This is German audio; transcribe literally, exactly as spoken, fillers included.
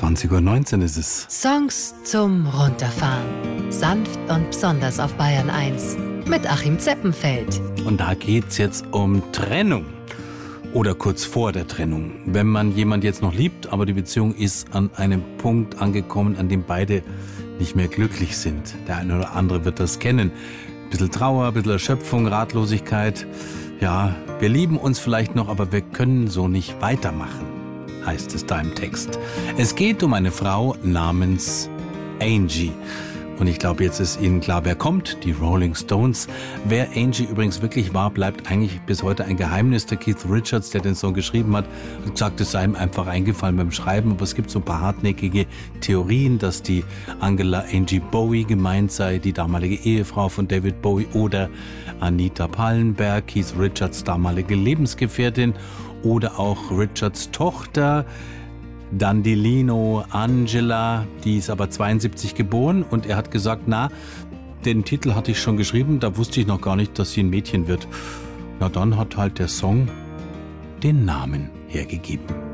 zwanzig Uhr neunzehn ist es. Songs zum Runterfahren. Sanft und besonders auf Bayern eins. Mit Achim Zeppenfeld. Und da geht's jetzt um Trennung. Oder kurz vor der Trennung. Wenn man jemand jetzt noch liebt, aber die Beziehung ist an einem Punkt angekommen, an dem beide nicht mehr glücklich sind. Der eine oder andere wird das kennen. Ein bisschen Trauer, ein bisschen Erschöpfung, Ratlosigkeit. Ja, wir lieben uns vielleicht noch, aber wir können so nicht weitermachen, heißt es da im Text. Es geht um eine Frau namens Angie. Und ich glaube, jetzt ist Ihnen klar, wer kommt, die Rolling Stones. Wer Angie übrigens wirklich war, bleibt eigentlich bis heute ein Geheimnis. Der Keith Richards, der den Song geschrieben hat, hat gesagt, es sei ihm einfach eingefallen beim Schreiben. Aber es gibt so ein paar hartnäckige Theorien, dass die Angela Angie Bowie gemeint sei, die damalige Ehefrau von David Bowie, oder Anita Pallenberg, Keith Richards damalige Lebensgefährtin, oder auch Richards Tochter, Dandilino Angela, die ist aber zweiundsiebzig geboren, und er hat gesagt, na, den Titel hatte ich schon geschrieben, da wusste ich noch gar nicht, dass sie ein Mädchen wird. Na, dann hat halt der Song den Namen hergegeben.